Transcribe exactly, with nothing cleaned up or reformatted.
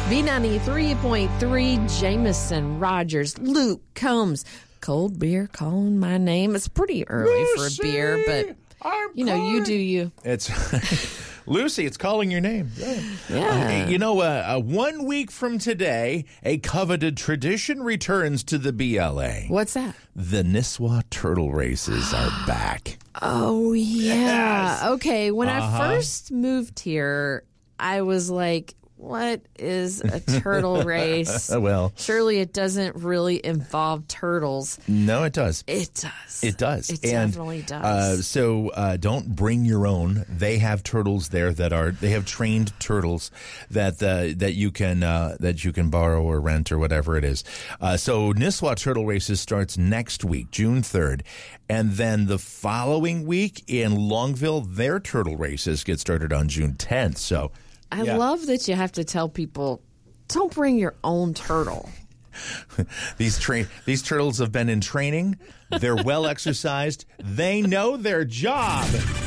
B ninety-three point three, Jameson, Rogers, Luke Combs. Cold beer calling my name. It's pretty early Lucy, for a beer, but I'm you know, calling. you do you. It's Lucy, it's calling your name. Yeah. Yeah. Uh, you know, uh, uh, one week from today, a coveted tradition returns to the B L A. What's that? The Nisswa Turtle Races are back. Oh, yeah. Yes. Okay, when Uh-huh. I first moved here, I was like, what is a turtle race? Well, Surely it doesn't really involve turtles. no, it does. It does. It does. It and, definitely does. Uh, so uh, don't bring your own. They have turtles there that are. They have trained turtles that uh, that you can uh, that you can borrow or rent or whatever it is. Uh, so Nisswa Turtle Races starts next week, June third, and then the following week in Longville, their turtle races get started on June tenth. So. I Yeah. love that you have to tell people, don't bring your own turtle. These tra- these turtles have been in training. They're well exercised. They know their job.